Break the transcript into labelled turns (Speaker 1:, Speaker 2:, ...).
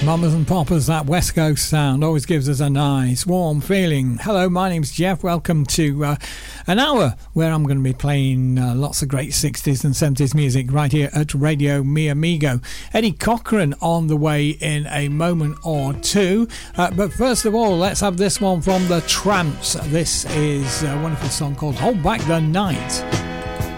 Speaker 1: Mamas and Papas, that West Coast sound always gives us a nice warm feeling. Hello, my name's Jeff. Welcome to an hour where I'm going to be playing lots of great 60s and 70s music right here at Radio Mi Amigo. Eddie Cochran on the way in a moment or two. But first of all, let's have this one from the Tramps. This is a wonderful song called Hold Back the Night.